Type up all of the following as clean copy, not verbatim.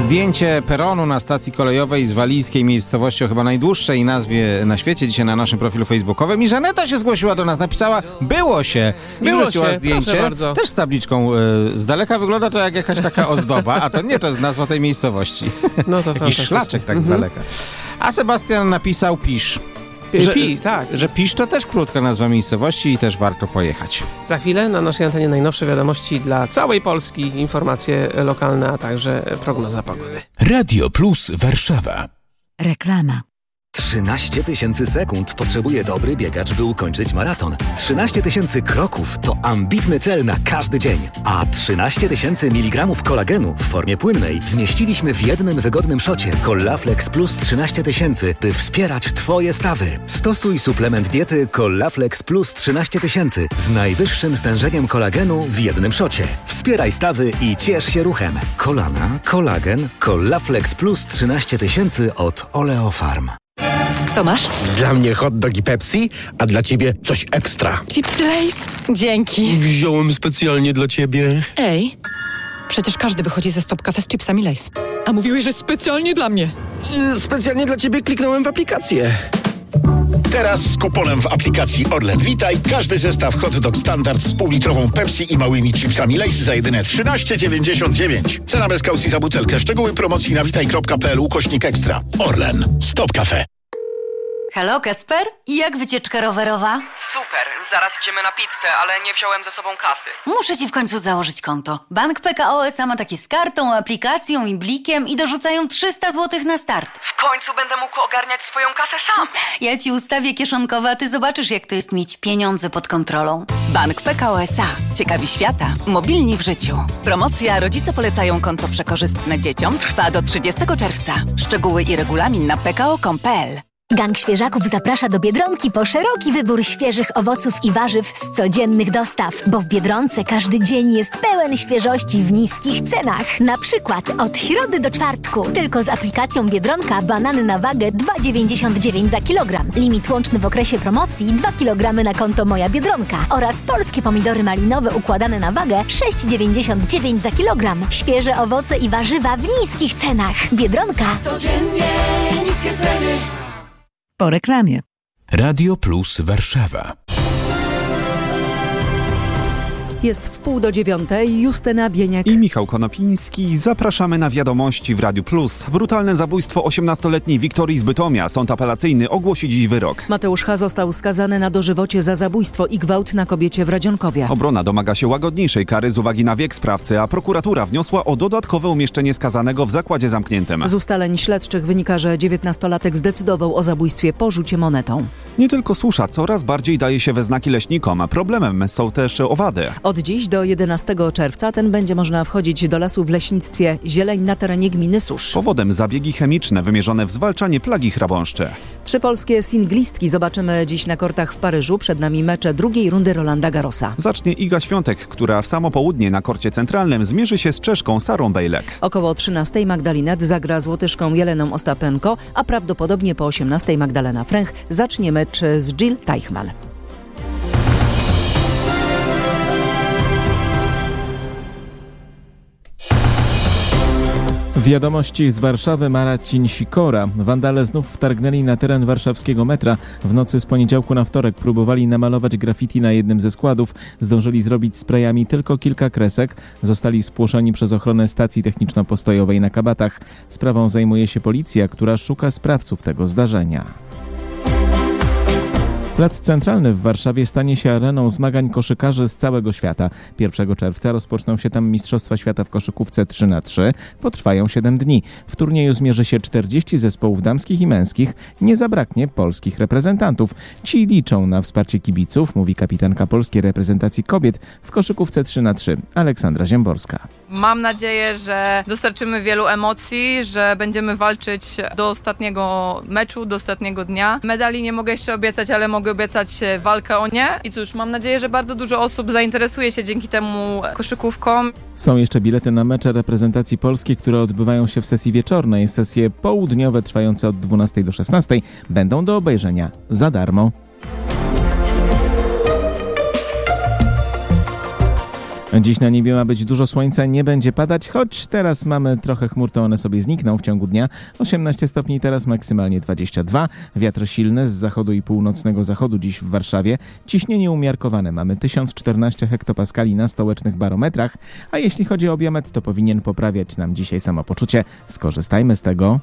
Zdjęcie peronu na stacji kolejowej z walijskiej miejscowości o chyba najdłuższej nazwie na świecie dzisiaj na naszym profilu facebookowym. I Żaneta się zgłosiła do nas, napisała było się. I wrzuciła zdjęcie, też z tabliczką. Z daleka wygląda to jak jakaś taka ozdoba, a to nie, to jest nazwa tej miejscowości. No to jakiś szlaczek tak z daleka. A Sebastian napisał Pisz. Że Pisz to też krótka nazwa miejscowości i też warto pojechać. Za chwilę na naszej antenie najnowsze wiadomości dla całej Polski, informacje lokalne, a także prognoza pogody. Radio Plus Warszawa. Reklama. 13 000 sekund potrzebuje dobry biegacz, by ukończyć maraton. 13 000 kroków to ambitny cel na każdy dzień. A 13 000 mg kolagenu w formie płynnej zmieściliśmy w jednym wygodnym szocie. Collaflex Plus 13 000, by wspierać Twoje stawy. Stosuj suplement diety Collaflex Plus 13 000 z najwyższym stężeniem kolagenu w jednym szocie. Wspieraj stawy i ciesz się ruchem. Kolana, kolagen, Collaflex Plus 13 000 od Oleofarm. Co masz? Dla mnie hot dog i Pepsi, a dla ciebie coś ekstra. Chipsy Lay's? Dzięki. Wziąłem specjalnie dla ciebie. Ej, przecież każdy wychodzi ze Stop Cafe z chipsami Lay's. A mówiłeś, że specjalnie dla mnie. Specjalnie dla ciebie kliknąłem w aplikację. Teraz z kuponem w aplikacji Orlen Witaj każdy zestaw hot dog standard z półlitrową Pepsi i małymi chipsami Lay's za jedyne 13,99. Cena bez kaucji za butelkę. Szczegóły promocji na witaj.pl/ekstra. Orlen. Stop Cafe. Halo, Kacper? Jak wycieczka rowerowa? Super, zaraz idziemy na pizzę, ale nie wziąłem ze sobą kasy. Muszę ci w końcu założyć konto. Bank PKO SA ma takie z kartą, aplikacją i blikiem i dorzucają 300 zł na start. W końcu będę mógł ogarniać swoją kasę sam. Ja ci ustawię kieszonkowe, a ty zobaczysz, jak to jest mieć pieniądze pod kontrolą. Bank PKO SA. Ciekawi świata. Mobilni w życiu. Promocja Rodzice polecają konto przekorzystne dzieciom trwa do 30 czerwca. Szczegóły i regulamin na pko.com.pl. Gang Świeżaków zaprasza do Biedronki po szeroki wybór świeżych owoców i warzyw z codziennych dostaw, bo w Biedronce każdy dzień jest pełen świeżości w niskich cenach. Na przykład od środy do czwartku tylko z aplikacją Biedronka banany na wagę 2,99 za kilogram. Limit łączny w okresie promocji 2 kg na konto Moja Biedronka oraz polskie pomidory malinowe układane na wagę 6,99 za kilogram. Świeże owoce i warzywa w niskich cenach. Biedronka. Codziennie niskie ceny. Po reklamie. Radio Plus Warszawa. Jest 8:45, Justyna Bieniek i Michał Konopiński. Zapraszamy na wiadomości w Radiu Plus. Brutalne zabójstwo 18-letniej Wiktorii z Bytomia. Sąd apelacyjny ogłosi dziś wyrok. Mateusz H. został skazany na dożywocie za zabójstwo i gwałt na kobiecie w Radzionkowie. Obrona domaga się łagodniejszej kary z uwagi na wiek sprawcy, a prokuratura wniosła o dodatkowe umieszczenie skazanego w zakładzie zamkniętym. Z ustaleń śledczych wynika, że 19-latek zdecydował o zabójstwie po rzucie monetą. Nie tylko susza, coraz bardziej daje się we znaki leśnikom. Problemem są też owady. Od dziś do 11 czerwca będzie można wchodzić do lasu w leśnictwie Zieleń na terenie gminy Susz. Powodem zabiegi chemiczne wymierzone w zwalczanie plagi chrabąszczy. 3 polskie singlistki zobaczymy dziś na kortach w Paryżu. Przed nami mecze drugiej rundy Rolanda Garrosa. Zacznie Iga Świątek, która w samo południe na korcie centralnym zmierzy się z Czeszką Sarą Bejlek. Około 13 Magdalinet zagra z Łotyszką Jeleną Ostapenko, a prawdopodobnie po 18 Magdalena Fręch zacznie mecz z Jill Teichmann. Wiadomości z Warszawy, Marcin Sikora. Wandale znów wtargnęli na teren warszawskiego metra. W nocy z poniedziałku na wtorek próbowali namalować graffiti na jednym ze składów. Zdążyli zrobić sprayami tylko kilka kresek. Zostali spłoszeni przez ochronę stacji techniczno-postojowej na Kabatach. Sprawą zajmuje się policja, która szuka sprawców tego zdarzenia. Plac Centralny w Warszawie stanie się areną zmagań koszykarzy z całego świata. 1 czerwca rozpoczną się tam Mistrzostwa Świata w koszykówce 3x3. Potrwają 7 dni. W turnieju zmierzy się 40 zespołów damskich i męskich. Nie zabraknie polskich reprezentantów. Ci liczą na wsparcie kibiców, mówi kapitanka polskiej reprezentacji kobiet w koszykówce 3x3 Aleksandra Ziemborska. Mam nadzieję, że dostarczymy wielu emocji, że będziemy walczyć do ostatniego meczu, do ostatniego dnia. Medali nie mogę jeszcze obiecać, ale mogę obiecać walkę o nie. I cóż, mam nadzieję, że bardzo dużo osób zainteresuje się dzięki temu koszykówką. Są jeszcze bilety na mecze reprezentacji polskiej, które odbywają się w sesji wieczornej. Sesje południowe trwające od 12 do 16 będą do obejrzenia za darmo. Dziś na niebie ma być dużo słońca, nie będzie padać, choć teraz mamy trochę chmur, to one sobie znikną w ciągu dnia. 18 stopni teraz, maksymalnie 22. Wiatr silny z zachodu i północnego zachodu dziś w Warszawie. Ciśnienie umiarkowane, mamy 1014 hektopaskali na stołecznych barometrach, a jeśli chodzi o biometr, to powinien poprawiać nam dzisiaj samopoczucie. Skorzystajmy z tego.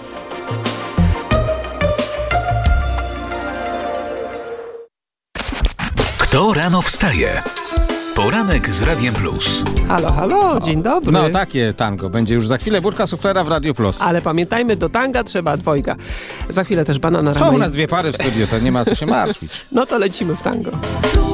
Kto rano wstaje? Poranek z Radiem Plus. Halo, halo, dzień dobry. No takie tango. Będzie już za chwilę budka suflera w Radio Plus. Ale pamiętajmy, do tanga trzeba dwojga. Za chwilę też banana rano. Są u nas dwie pary w studiu, to nie ma co się martwić. No to lecimy w tango.